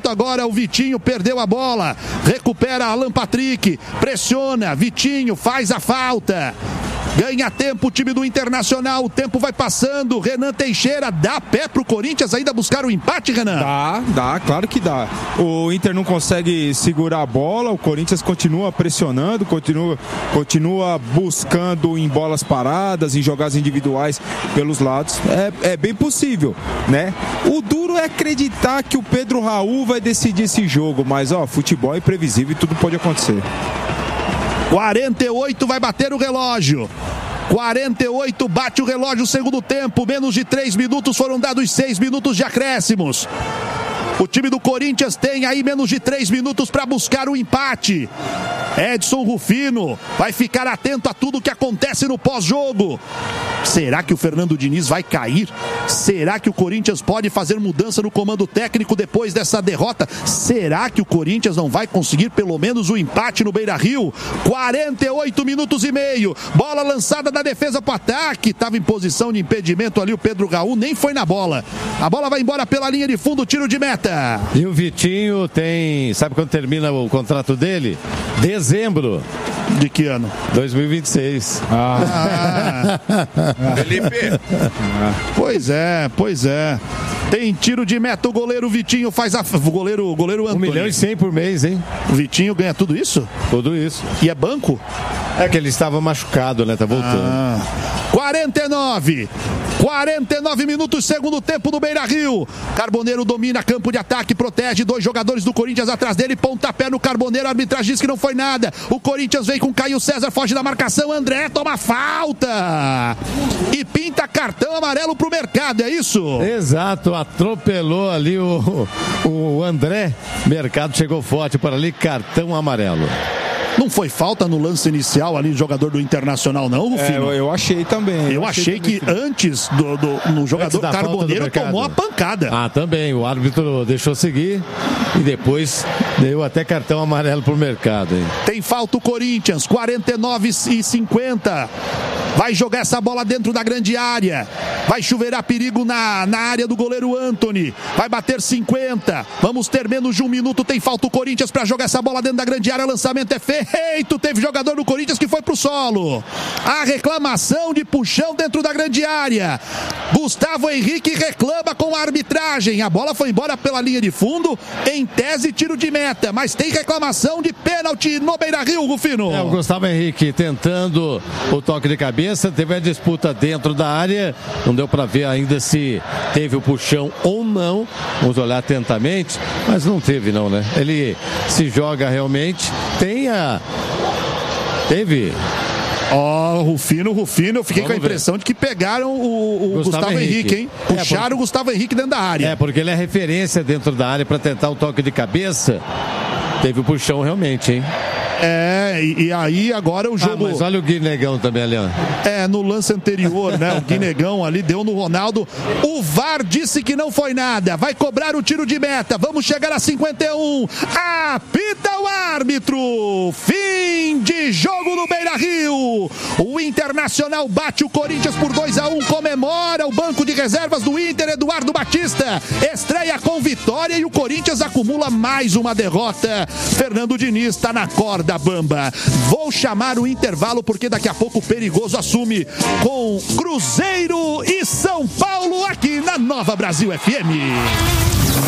agora, o Vitinho perdeu a bola, recupera Alan Patrick, pressiona, Vitinho faz a falta. Ganha tempo o time do Internacional, o tempo vai passando, Renan Teixeira dá pé pro Corinthians ainda buscar o empate, Renan? Dá, claro que dá. O Inter não consegue segurar a bola, o Corinthians continua pressionando, continua buscando em bolas paradas, em jogadas individuais pelos lados. É bem possível, né? O duro é acreditar que o Pedro Raul vai decidir esse jogo, mas futebol é imprevisível e tudo pode acontecer. 48 vai bater o relógio. 48 bate o relógio, segundo tempo. Menos de 3 minutos, foram dados 6 minutos de acréscimos. O time do Corinthians tem aí menos de 3 minutos para buscar o empate. Edson Rufino vai ficar atento a tudo que acontece no pós-jogo. Será que o Fernando Diniz vai cair? Será que o Corinthians pode fazer mudança no comando técnico depois dessa derrota? Será que o Corinthians não vai conseguir pelo menos o empate no Beira-Rio? 48 minutos e meio. Bola lançada da defesa para o ataque. Estava em posição de impedimento ali o Pedro Raul, nem foi na bola. A bola vai embora pela linha de fundo, tiro de meta. E o Vitinho tem... Sabe quando termina o contrato dele? Dezembro. De que ano? 2026. Felipe. Pois é. Tem tiro de meta, o goleiro Vitinho faz a... O goleiro Antônio. 1,1 milhão por mês, hein? O Vitinho ganha tudo isso? Tudo isso. E é banco? É que ele estava machucado, né? Tá voltando. 49 minutos, segundo tempo no Beira-Rio. Carboneiro domina campo de ataque, protege 2 jogadores do Corinthians atrás dele, pontapé no Carboneiro, a arbitragem diz que não foi nada. O Corinthians vem com Caio César, foge da marcação, André toma falta e pinta cartão amarelo pro Mercado, é isso? Exato, atropelou ali o André, Mercado chegou forte para ali, cartão amarelo. Não foi falta no lance inicial ali do jogador do Internacional, não, Rufino? Eu achei também. Eu achei que antes no jogador Carboneiro tomou a pancada. Também. O árbitro deixou seguir e depois deu até cartão amarelo pro Mercado. Hein? Tem falta o Corinthians, 49:50. Vai jogar essa bola dentro da grande área. Vai chuveirar perigo na área do goleiro Antony. Vai bater 50. Vamos ter menos de 1 minuto. Tem falta o Corinthians para jogar essa bola dentro da grande área. Lançamento é feito. Teve jogador do Corinthians que foi pro solo. A reclamação de puxão dentro da grande área. Gustavo Henrique reclama com a arbitragem. A bola foi embora pela linha de fundo. Em tese, tiro de meta. Mas tem reclamação de pênalti no Beira-Rio, Rufino. O Gustavo Henrique tentando o toque de cabeça. Teve a disputa dentro da área. Não deu para ver ainda se teve o puxão ou não. Vamos olhar atentamente. Mas não teve não, né? Ele se joga realmente. Teve. Rufino, eu fiquei com a impressão de que pegaram o Gustavo Henrique, hein? Puxaram o Gustavo Henrique dentro da área. Porque ele é referência dentro da área para tentar o toque de cabeça. Teve o puxão realmente, hein? E aí agora o jogo... mas olha o Guinegão também ali, ó. No lance anterior, né? O Guinegão ali deu no Ronaldo. O VAR disse que não foi nada. Vai cobrar o tiro de meta. Vamos chegar a 51. Apita o árbitro. Fim de jogo no Beira-Rio. O Internacional bate o Corinthians por 2-1. Comemora o banco de reservas do Inter, Eduardo Batista. Estreia com vitória e o Corinthians acumula mais uma derrota. Fernando Diniz está na corda bamba. Vou chamar o intervalo porque daqui a pouco o Perigoso assume com Cruzeiro e São Paulo aqui na Nova Brasil FM.